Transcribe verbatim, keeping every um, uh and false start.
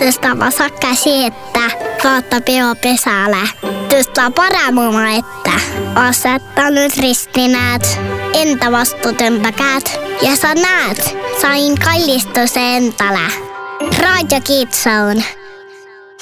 Tästä vasakka siettä kautta peo pesällä. Tästä paramuma, että asettanut ristinäät, entä vastuutymppäkäät. Ja sä näet, sain kallistus entälä. Radio Kitsoon.